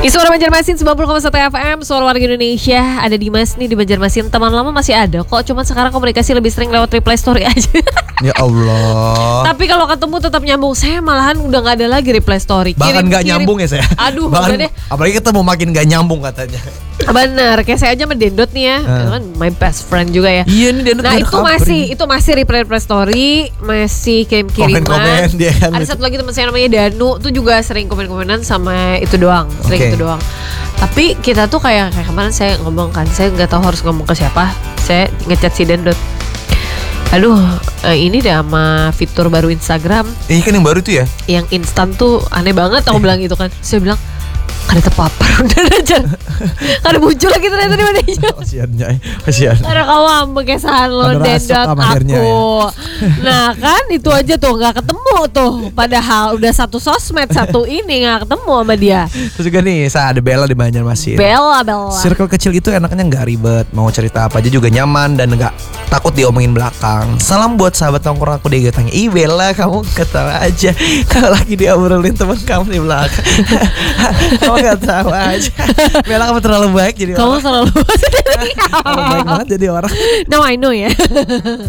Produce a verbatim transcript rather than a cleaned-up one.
Suara Banjarmasin sembilan puluh koma satu F M, suara warga Indonesia. Ada Dimas nih di Banjarmasin. Teman lama masih ada kok, cuman sekarang komunikasi lebih sering lewat reply story aja. Ya Allah. Tapi kalau ketemu tetap nyambung. Saya malahan udah gak ada lagi reply story. Bahkan kirim, gak kirim. nyambung ya saya. Aduh, bahkan, udah deh. apalagi ketemu makin gak nyambung katanya. Bener, kayak saya aja mendendot nih ya. Hmm. Itu kan my best friend juga ya. Iya nih Dendot. Nah itu masih itu masih reply reply story, masih kirim kiriman. Komen-komen dia kan. Ada satu lagi teman saya namanya Danu, tuh juga sering komen komenan sama itu doang, sering Okay. itu doang. Tapi kita tuh kayak kayak kemarin saya ngomong kan, saya nggak tahu harus ngomong ke siapa. Saya ngechat si Dendot. Aduh, eh, ini deh sama fitur baru Instagram Ini kan yang baru tuh ya. yang instan tuh aneh banget. Aku bilang gitu kan. Saya bilang kan ada terpapar udah aja. Kan muncul lagi ternyata di mana aja. Kasihan Nyai, kasihan. Karena kamu ambekesan lo Ada rasa Dendot sama akhirnya aku ya. Nah kan itu aja tuh gak ketemu tuh. Padahal udah satu sosmed, satu ini gak ketemu sama dia. Terus juga nih, saya ada Bella di Banjarmasin. Bella, Bella. Circle kecil itu enaknya nggak ribet, mau cerita apa aja juga nyaman dan nggak takut diomongin belakang. Salam buat sahabat nongkrong aku deh, tanya, ih Bella kamu ketawa aja kalau lagi diobrolin teman kamu di belakang. Kamu nggak tahu aja. Bella kamu terlalu baik jadi Kamu orang. selalu Kamu baik banget jadi orang. Now I know ya.